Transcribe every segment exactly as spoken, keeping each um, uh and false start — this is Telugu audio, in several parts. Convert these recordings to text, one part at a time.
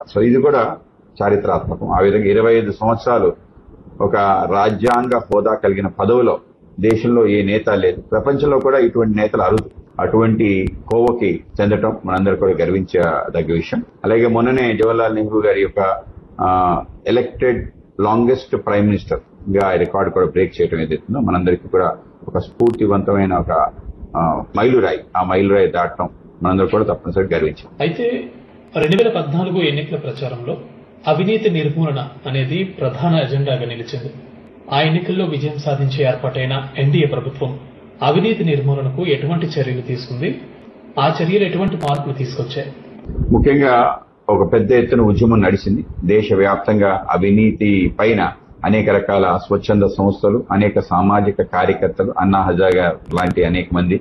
సో ఇది కూడా చారిత్రాత్మకం. ఆ విధంగా ఇరవై ఐదు సంవత్సరాలు ఒక రాజ్యాంగ హోదా కలిగిన పదవిలో దేశంలో ఏ నేత లేదు. ప్రపంచంలో కూడా ఇటువంటి నేతలు అరుదు. అటువంటి కోవకి చెందటం మనందరూ కూడా గర్వించదగ్గ విషయం. అలాగే మొన్ననే జవహర్లాల్ నెహ్రూ గారి యొక్క ఎలక్టెడ్ లాంగెస్ట్ ప్రైమ్ మినిస్టర్ గా రికార్డు కూడా బ్రేక్ చేయడం ఏదైతుందో మనందరికీ కూడా ఒక స్ఫూర్తివంతమైన ఒక మైలురాయి. ఆ మైలురాయి దాటడం మనందరూ కూడా తప్పనిసరిగా గర్వించాం. అయితే రెండు వేల పద్నాలుగు ఎన్నికల ప్రచారంలో అవినీతి నిర్మూలన అనేది ప్రధాన ఎజెండాగా నిలిచింది. ఆ ఎన్నికల్లో విజయం సాధించే ఏర్పాటైన ఎన్డీఏ ప్రభుత్వం అవినీతి నిర్మూలనకు ఎటువంటి చర్యలు తీసుకుంది? ఆ చర్యలు ఎటువంటి మార్పులు తీసుకొచ్చాయి? ముఖ్యంగా ఒక పెద్ద ఎత్తున ఉద్యమం నడిచింది. దేశవ్యాప్తంగా అవినీతి పైన అనేక రకాల స్వచ్ఛంద సంస్థలు, అనేక సామాజిక కార్యకర్తలు, అన్నా హజారే లాంటి అనేక మంది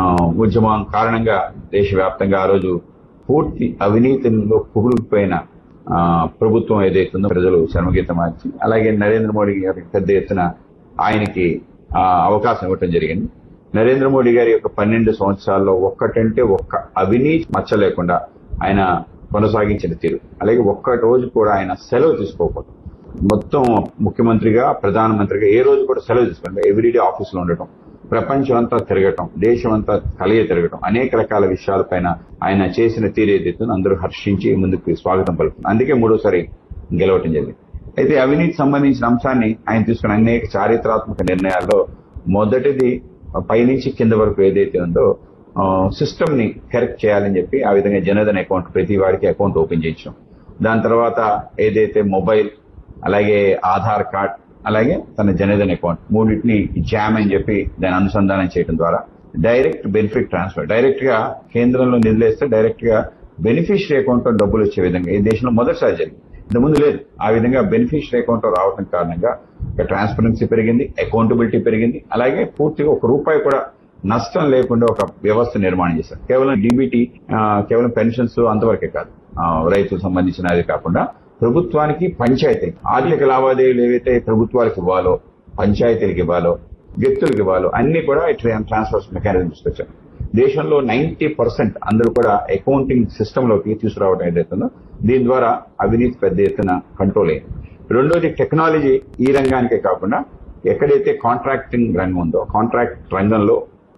ఉద్యమం కారణంగా దేశవ్యాప్తంగా ఆ రోజు పూర్తి అవినీతిలో పుగులుకుపోయిన ప్రభుత్వం ఏదైతుందో ప్రజలు శర్మగీతం మార్చి, అలాగే నరేంద్ర మోడీ గారి పెద్ద ఎత్తున ఆయనకి అవకాశం ఇవ్వటం జరిగింది. నరేంద్ర మోడీ గారి యొక్క పన్నెండు సంవత్సరాల్లో ఒక్కటంటే ఒక్క అవినీతి మచ్చ లేకుండా ఆయన కొనసాగించిన తీరు, అలాగే ఒక్క రోజు కూడా ఆయన సెలవు తీసుకోకూడదు. మొత్తం ముఖ్యమంత్రిగా, ప్రధానమంత్రిగా ఏ రోజు కూడా సెలవు తీసుకోండి. ఎవ్రీడే ఆఫీసులో ఉండటం, ప్రపంచం అంతా తిరగటం, దేశం అంతా కలియ తిరగటం, అనేక రకాల విషయాలపైన ఆయన చేసిన తీరు ఏదైతుందో అందరూ హర్షించి ముందుకు స్వాగతం పలుకుతుంది. అందుకే మూడోసారి గెలవటం జరిగింది. అయితే అవినీతి సంబంధించిన అంశాన్ని ఆయన తీసుకున్న అనేక చారిత్రాత్మక నిర్ణయాల్లో మొదటిది పైనుంచి కింద వరకు ఏదైతే ఉందో సిస్టమ్ ని కరెక్ట్ చేయాలని చెప్పి ఆ విధంగా జనధన్ అకౌంట్ ప్రతి వాడికి అకౌంట్ ఓపెన్ చేయించడం. దాని తర్వాత ఏదైతే మొబైల్, అలాగే ఆధార్ కార్డ్, అలాగే తన జనధన్ అకౌంట్ మూడింటిని జామ్ అని చెప్పి దాన్ని అనుసంధానం చేయడం ద్వారా డైరెక్ట్ బెనిఫిట్ ట్రాన్స్ఫర్, డైరెక్ట్ గా కేంద్రంలో నిధులేస్తే డైరెక్ట్ గా బెనిఫిషియరీ అకౌంట్ లో డబ్బులు వచ్చే విధంగా ఈ దేశంలో మొదటిసారి జరిగింది. ఇంతకుముందు లేదు. ఆ విధంగా బెనిఫిషియరీ అకౌంట్ లో రావడం కారణంగా ట్రాన్స్పరెన్సీ పెరిగింది, అకౌంటబిలిటీ పెరిగింది, అలాగే పూర్తిగా ఒక రూపాయి కూడా నష్టం లేకుండా ఒక వ్యవస్థ నిర్మాణం చేశారు. కేవలం డీబీటీ, కేవలం పెన్షన్స్ అంతవరకే కాదు, రైతులకు సంబంధించిన అది కాకుండా ప్రభుత్వానికి పంచాయతీ ఆర్థిక లావాదేవీలు ఏవైతే ప్రభుత్వాలకు ఇవ్వాలో, పంచాయతీలకు ఇవ్వాలో, వ్యక్తులకు ఇవ్వాలో అన్ని కూడా ట్రాన్స్ఫర్స్ మెకానిజం తీసుకొచ్చారు. దేశంలో నైన్టీ పర్సెంట్ అందరూ కూడా అకౌంటింగ్ సిస్టమ్ లోకి తీసుకురావడం ఏదైతుందో దీని ద్వారా అవినీతి పెద్ద ఎత్తున కంట్రోల్ అయింది. రెండోది టెక్నాలజీ ఈ రంగానికే కాకుండా ఎక్కడైతే కాంట్రాక్టింగ్ రంగం ఉందో కాంట్రాక్ట్ రంగంలో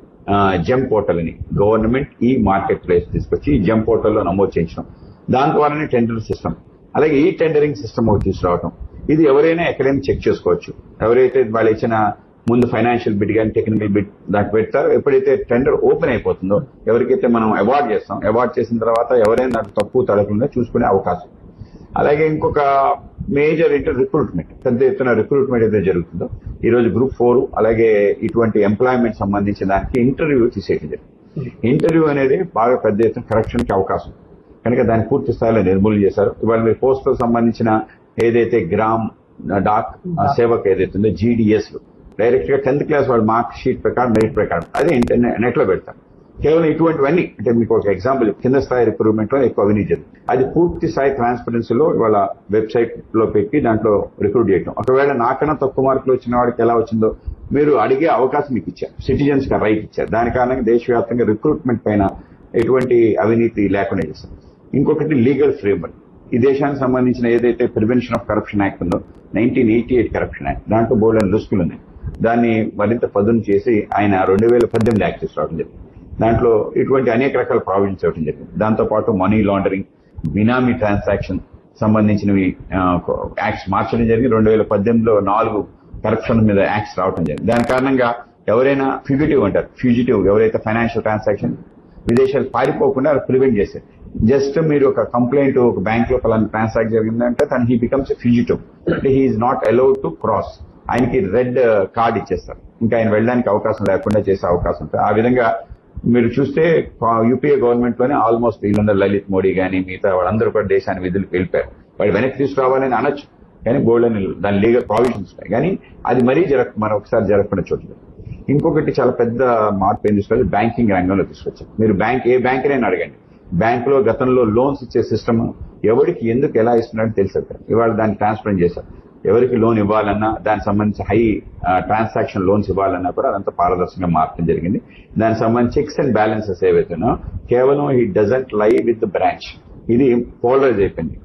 జెమ్ పోర్టల్ అని గవర్నమెంట్ ఈ మార్కెట్ ప్లేస్ తీసుకొచ్చి జెమ్ పోర్టల్లో నమోదు చేయించడం, దాని ద్వారానే టెండర్ సిస్టమ్, అలాగే ఈ టెండరింగ్ సిస్టమ్ ఒకటి తీసుకురావడం. ఇది ఎవరైనా ఎక్కడైనా చెక్ చేసుకోవచ్చు. ఎవరైతే వాళ్ళు ఇచ్చిన ముందు ఫైనాన్షియల్ బిడ్ కానీ టెక్నికల్ బిడ్ దానికి పెడతారో, ఎప్పుడైతే టెండర్ ఓపెన్ అయిపోతుందో ఎవరికైతే మనం అవార్డ్ చేస్తాం, అవార్డ్ చేసిన తర్వాత ఎవరైనా నాకు తప్పు తడకుండా చూసుకునే అవకాశం. అలాగే ఇంకొక మేజర్ ఏంటంటే రిక్రూట్మెంట్, పెద్ద ఎత్తున రిక్రూట్మెంట్ అయితే జరుగుతుందో ఈ రోజు గ్రూప్ ఫోర్ అలాగే ఇటువంటి ఎంప్లాయ్మెంట్ సంబంధించిన దానికి ఇంటర్వ్యూ తీసేయడం జరిగింది. ఇంటర్వ్యూ అనేది బాగా పెద్ద ఎత్తున కరప్షన్ కి అవకాశం కనుక దాన్ని పూర్తి స్థాయిలో నిర్మూలన చేశారు. ఇవాళ మీరు పోస్టల్ సంబంధించిన ఏదైతే గ్రామ్ డాక్ సేవక్ ఏదైతే ఉందో జీడీఎస్ డైరెక్ట్ గా టెన్త్ క్లాస్ వాళ్ళ మార్క్ షీట్ ప్రకారం మెరిట్ ప్రకారం అదే నెట్ లో పెడతారు. కేవలం ఇటువంటివన్నీ అంటే మీకు ఒక ఎగ్జాంపుల్, కింద స్థాయి రిక్రూట్మెంట్ లో ఎక్కువ అవినీతి జరిగింది. అది పూర్తి స్థాయి ట్రాన్స్పరెన్సీలో వాళ్ళ వెబ్సైట్ లో పెట్టి దాంట్లో రిక్రూట్ చేయడం. ఒకవేళ నాకన్నా తక్కువ మార్కులు వచ్చిన వాడికి ఎలా వచ్చిందో మీరు అడిగే అవకాశం మీకు ఇచ్చారు, సిటిజన్స్ గా రైట్ ఇచ్చారు. దాని కారణంగా దేశవ్యాప్తంగా రిక్రూట్మెంట్ పైన ఎటువంటి అవినీతి లేకుండా చేశారు. ఇంకొకటి లీగల్ ఫ్రేమ్వర్క్, ఈ దేశానికి సంబంధించిన ఏదైతే ప్రివెన్షన్ ఆఫ్ కరప్షన్ యాక్ట్ ఉందో nineteen eighty eight corruption act, దాంట్లో బోల్డ్ అని రుసుకులు ఉన్నాయి. దాన్ని మరింత పదును చేసి ఆయన రెండు వేల పద్దెనిమిది యాక్ట్ తీసుకురావడం జరిగింది. దాంట్లో ఇటువంటి అనేక రకాల ప్రావిజన్స్ ఇవ్వడం జరిగింది. దాంతో పాటు మనీ లాండరింగ్, బినామీ ట్రాన్సాక్షన్ సంబంధించినవి యాక్ట్స్ మార్చడం జరిగింది. రెండు వేల పద్దెనిమిదిలో నాలుగు కరప్షన్ మీద యాక్ట్స్ రావడం జరిగింది. దాని కారణంగా ఎవరైనా ఫ్యూజిటివ్ అంటారు, ఫ్యూజిటివ్ ఎవరైతే ఫైనాన్షియల్ ట్రాన్సాక్షన్ విదేశాలు పారిపోకుండా ప్రివెంట్ చేశారు. జస్ట్ మీరు ఒక కంప్లైంట్ ఒక బ్యాంక్ లో పలానా ట్రాన్సాక్ట్ జరిగిందంటే తను హీ బికమ్స్ ఫ్యూజిటివ్, అంటే he's not allowed to cross. ఆయనకి రెడ్ కార్డ్ ఇచ్చేస్తారు, ఇంకా ఆయన వెళ్ళడానికి అవకాశం లేకుండా చేసే అవకాశం ఉంటుంది. ఆ విధంగా మీరు చూస్తే యూపీఏ గవర్నమెంట్ లోనే ఆల్మోస్ట్ వీళ్ళందరూ లలిత్ మోడీ కానీ మిగతా వాళ్ళందరూ కూడా దేశాన్ని విధులకు వెళ్ళిపోయారు. వాడు వెనక్కి తీసుకురావాలని అనొచ్చు కానీ గోల్డెన్ దాని లీగల్ ప్రావిజన్స్ ఉంటాయి, కానీ అది మరీ జరగ మరొకసారి జరగకుండా చూడలేదు. ఇంకొకటి చాలా పెద్ద మార్పు ఏం తీసుకొచ్చి బ్యాంకింగ్ రంగంలో తీసుకొచ్చారు. మీరు బ్యాంక్ ఏ బ్యాంకునైనా అడగండి, బ్యాంకులో గతంలో లోన్స్ ఇచ్చే సిస్టమ్ ఎవరికి ఎందుకు ఎలా ఇస్తున్నారని తెలిసారు. ఇవాళ దాన్ని ట్రాన్స్పరెంట్ చేశారు. ఎవరికి లోన్ ఇవ్వాలన్నా దానికి సంబంధించి హై ట్రాన్సాక్షన్ లోన్స్ ఇవ్వాలన్నా కూడా అదంతా పారదర్శకంగా మార్చడం జరిగింది. దానికి సంబంధించి చెక్స్ అండ్ బ్యాలెన్సెస్ ఏవైతున్నాయో కేవలం ఈ డజంట్ లై విత్ బ్రాంచ్, ఇది పోలరైజ్ అయిపోయింది.